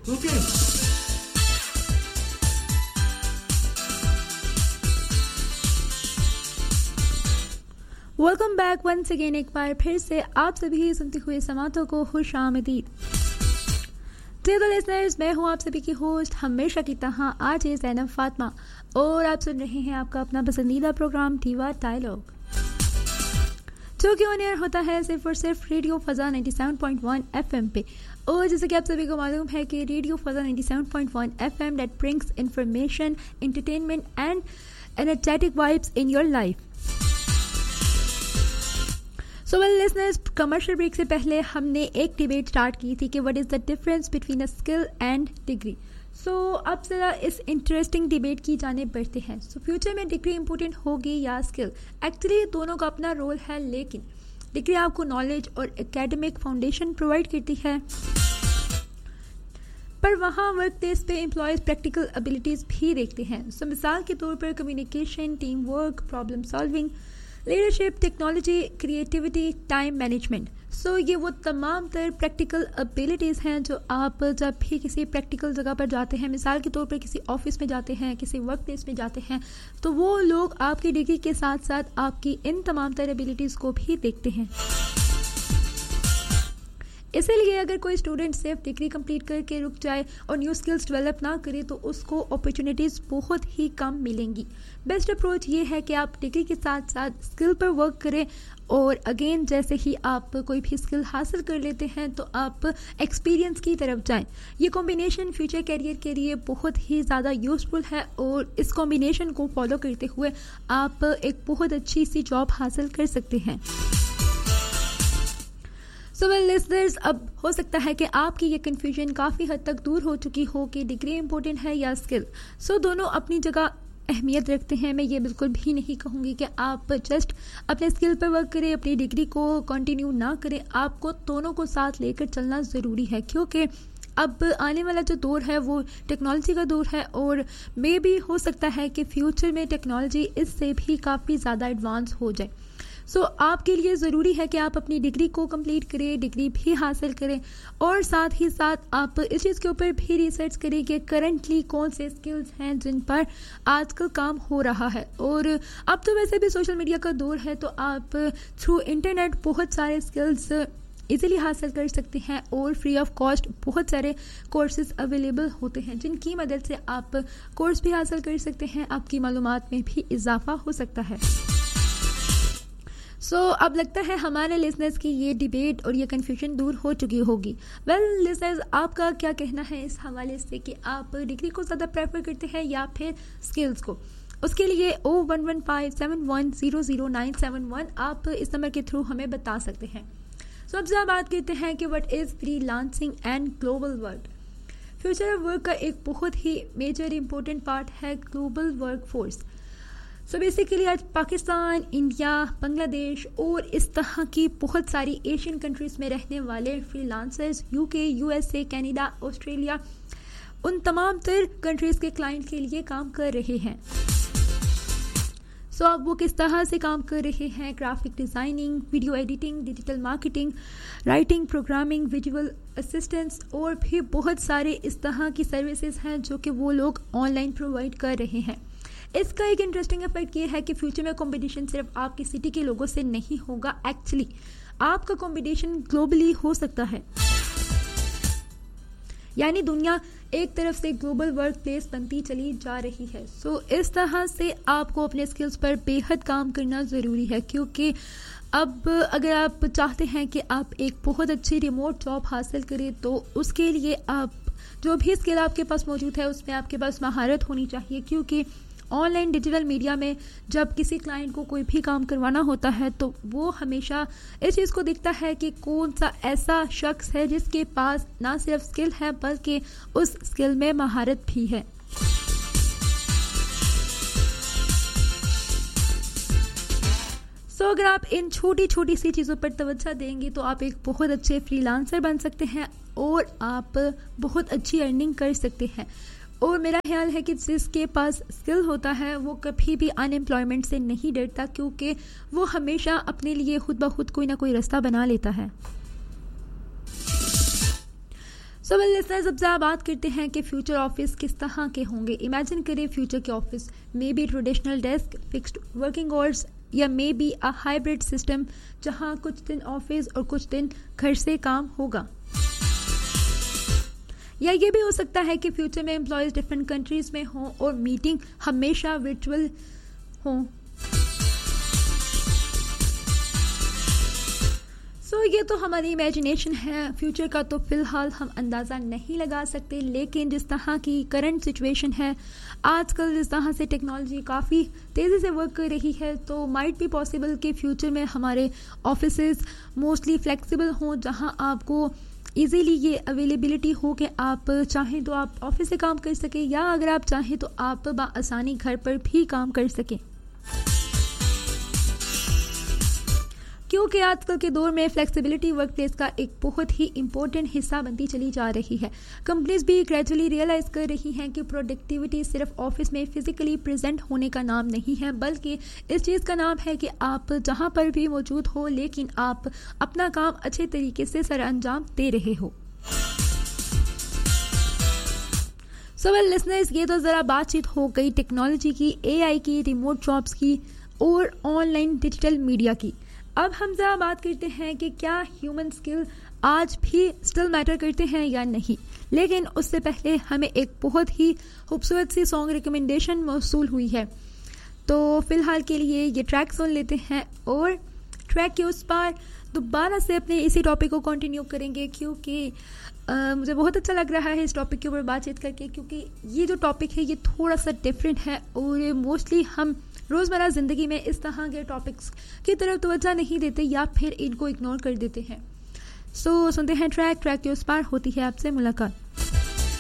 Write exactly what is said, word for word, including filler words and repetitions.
Okay. Welcome back once again, एक बार फिर से आप सभी सुनते हुए समातों को खुश आमदीद। डियर लिसनर्स, मैं हूं आप सभी की होस्ट हमेशा की तरह आरजे ज़ैनब फातिमा, और आप सुन रहे हैं आपका अपना पसंदीदा प्रोग्राम टीवा डायलॉग, जो कि ऑन एयर होता है सिर्फ और सिर्फ रेडियो फजा सत्तानवे पॉइंट वन एफएम पे। और जैसे कि आप सभी को मालूम है कि रेडियो फजा सत्तानवे point one FM that brings information, entertainment and energetic vibes in your life. So well listeners, commercial break से पहले हमने एक डिबेट स्टार्ट की थी कि what is the difference between a skill and degree. सो अब ज़रा इस इंटरेस्टिंग डिबेट की जाने बढ़ते हैं। सो so, फ्यूचर में डिग्री इंपॉर्टेंट होगी या स्किल? एक्चुअली दोनों का अपना रोल है, लेकिन डिग्री आपको नॉलेज और एकेडमिक फाउंडेशन प्रोवाइड करती है, पर वहाँ वर्क प्लेस पे एम्प्लॉयज़ प्रैक्टिकल एबिलिटीज़ भी देखते हैं। सो so, मिसाल के तौर पर communication, team work, problem solving, leadership, technology, creativity, time management. सो ये वो तमाम तर प्रैक्टिकल एबिलिटीज़ हैं जो आप जब भी किसी प्रैक्टिकल जगह पर जाते हैं, मिसाल के तौर पर किसी ऑफिस में जाते हैं, किसी वर्क प्लेस में जाते हैं, तो वो लोग आपकी डिग्री के साथ साथ आपकी इन तमाम तर एबिलिटीज़ को भी देखते हैं। इसीलिए अगर कोई स्टूडेंट सिर्फ डिग्री कंप्लीट करके रुक जाए और न्यू स्किल्स डेवलप ना करे तो उसको अपॉर्चुनिटीज़ बहुत ही कम मिलेंगी। बेस्ट अप्रोच ये है कि आप डिग्री के साथ साथ स्किल पर वर्क करें, और अगेन जैसे ही आप कोई भी स्किल हासिल कर लेते हैं तो आप एक्सपीरियंस की तरफ जाएं। ये कॉम्बिनेशन फ्यूचर कैरियर के लिए बहुत ही ज़्यादा यूज़फुल है, और इस कॉम्बिनेशन को फॉलो करते हुए आप एक बहुत अच्छी सी जॉब हासिल कर सकते हैं। सो वेल लिसनर्स, अब हो सकता है कि आपकी ये कन्फ्यूजन काफ़ी हद तक दूर हो चुकी हो कि डिग्री इंपॉर्टेंट है या स्किल। सो so, दोनों अपनी जगह अहमियत रखते हैं। मैं ये बिल्कुल भी नहीं कहूँगी कि आप जस्ट अपने स्किल पर वर्क करें, अपनी डिग्री को कंटिन्यू ना करें। आपको दोनों को साथ लेकर चलना ज़रूरी है, क्योंकि अब आने वाला जो दौर है वो टेक्नोलॉजी का दौर है, और मे भी हो सकता है कि फ्यूचर में टेक्नोलॉजी इससे भी काफ़ी ज़्यादा एडवांस हो जाए। सो so, आपके लिए ज़रूरी है कि आप अपनी डिग्री को कंप्लीट करें, डिग्री भी हासिल करें, और साथ ही साथ आप इस चीज़ के ऊपर भी रिसर्च करें कि करंटली कौन से स्किल्स हैं जिन पर आजकल काम हो रहा है। और अब तो वैसे भी सोशल मीडिया का दौर है, तो आप थ्रू इंटरनेट बहुत सारे स्किल्स इजीली हासिल कर सकते हैं, और फ्री ऑफ कॉस्ट बहुत सारे कोर्सेज अवेलेबल होते हैं जिनकी मदद से आप कोर्स भी हासिल कर सकते हैं, आपकी मालूमात में भी इजाफा हो सकता है। सो so, अब लगता है हमारे लिसनर्स की ये डिबेट और ये कन्फ्यूजन दूर हो चुकी होगी। वेल लिसनर्स, आपका क्या कहना है इस हवाले से कि आप डिग्री को ज़्यादा प्रेफर करते हैं या फिर स्किल्स को? उसके लिए ओ one one five seven one zero zero nine seven one आप इस नंबर के थ्रू हमें बता सकते हैं। सो so, अब जब बात करते हैं कि what is freelancing and global work. Future of work का एक बहुत ही मेजर इंपॉर्टेंट पार्ट है global work force. So basically आज पाकिस्तान, इंडिया, बांग्लादेश और इस तरह की बहुत सारी एशियन कंट्रीज़ में रहने वाले freelancers UK, USA, Canada, Australia, उन तमाम तर कंट्रीज़ के क्लाइंट के लिए काम कर रहे हैं। सो so, अब वो किस तरह से काम कर रहे हैं? Graphic designing, video editing, digital marketing, writing, programming, visual assistance, और भी बहुत सारे इस तरह की सर्विसेज हैं जो कि वो लोग ऑनलाइन प्रोवाइड कर रहे हैं। इसका एक इंटरेस्टिंग इफेक्ट ये है कि फ्यूचर में कंपटीशन सिर्फ आपकी सिटी के लोगों से नहीं होगा, एक्चुअली आपका कंपटीशन ग्लोबली हो सकता है। यानी दुनिया एक तरफ से ग्लोबल वर्क प्लेस बनती चली जा रही है। सो so, इस तरह से आपको अपने स्किल्स पर बेहद काम करना ज़रूरी है, क्योंकि अब अगर आप चाहते हैं कि आप एक बहुत अच्छी रिमोट जॉब हासिल करें तो उसके लिए आप जो भी स्किल आपके पास मौजूद है उसमें आपके पास महारत होनी चाहिए, क्योंकि ऑनलाइन डिजिटल मीडिया में जब किसी क्लाइंट को कोई भी काम करवाना होता है तो वो हमेशा इस चीज़ को देखता है कि कौन सा ऐसा शख्स है जिसके पास ना सिर्फ स्किल है बल्कि उस स्किल में महारत भी है। सो so, अगर आप इन छोटी छोटी सी चीज़ों पर तवज्जो देंगे तो आप एक बहुत अच्छे फ्रीलांसर बन सकते हैं और आप बहुत अच्छी अर्निंग कर सकते हैं। और मेरा ख्याल है कि जिसके पास स्किल होता है वो कभी भी अनएम्प्लॉयमेंट से नहीं डरता, क्योंकि वो हमेशा अपने लिए खुद ब खुद कोई ना कोई रास्ता बना लेता है। سو ویل لسنرز، اب ذرا بات کرتے ہیں کہ فیوچر آفس کس طرح کے ہوں گے. امیجن کریں فیوچر کے office may be traditional desk, fixed working hours, یا may be a hybrid system جہاں کچھ دن آفس اور کچھ دن گھر سے کام ہوگا. یا یہ بھی ہو سکتا ہے کہ فیوچر میں امپلائیز ڈفرینٹ کنٹریز میں ہوں اور میٹنگ ہمیشہ ورچوئل ہوں. سو so, یہ تو ہماری امیجنیشن ہے. فیوچر کا تو فی الحال ہم اندازہ نہیں لگا سکتے، لیکن جس طرح کی کرنٹ سچویشن ہے آج کل، جس طرح سے ٹیکنالوجی کافی تیزی سے ورک کر رہی ہے، تو مائٹ بی پاسبل کہ فیوچر میں ہمارے آفیسز موسٹلی فلیکسیبل ہوں، جہاں آپ کو ایزیلی یہ اویلیبلٹی ہو کہ آپ چاہیں تو آپ آفس سے کام کر سکیں، یا اگر آپ چاہیں تو آپ بآسانی گھر پر بھی کام کر سکیں. کیونکہ آج کل کے دور میں فلیکسیبلٹی ورک پلیس کا ایک بہت ہی امپورٹنٹ حصہ بنتی چلی جا رہی ہے. کمپنیز بھی گریجولی ریئلائز کر رہی ہیں کہ پروڈکٹیوٹی صرف آفس میں فزیکلی پریزنٹ ہونے کا نام نہیں ہے، بلکہ اس چیز کا نام ہے کہ آپ جہاں پر بھی موجود ہو لیکن آپ اپنا کام اچھے طریقے سے سر انجام دے رہے ہو. سو ویل لسنرز، یہ تو ذرا بات چیت ہو گئی ٹیکنالوجی کی، اے آئی کی، ریموٹ جابس کی اور آن لائن ڈیجیٹل میڈیا کی. اب ہم ذرا بات کرتے ہیں کہ کیا ہیومن اسکل آج بھی اسٹل میٹر کرتے ہیں یا نہیں. لیکن اس سے پہلے ہمیں ایک بہت ہی خوبصورت سی سانگ ریکمنڈیشن موصول ہوئی ہے، تو فی الحال کے لیے یہ ٹریک سن لیتے ہیں اور ٹریک کے اس پار دوبارہ سے اپنے اسی ٹاپک کو کنٹینیو کریں گے، کیونکہ Uh, مجھے بہت اچھا لگ رہا ہے اس ٹاپک کے اوپر بات چیت کر کے، کیونکہ یہ جو ٹاپک ہے یہ تھوڑا سا ڈفرینٹ ہے اور موسٹلی ہم روزمرہ زندگی میں اس طرح کے ٹاپکس کی طرف توجہ نہیں دیتے یا پھر ان کو اگنور کر دیتے ہیں. سو so, سنتے ہیں ٹریک ٹریک کے اس پار ہوتی ہے آپ سے ملاقات.